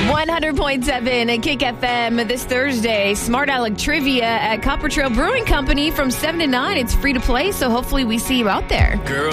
100.7 at Kick FM this Thursday. Smart Alec Trivia at Copper Trail Brewing Company from 7 to 9. It's free to play, so hopefully we see you out there. Girl,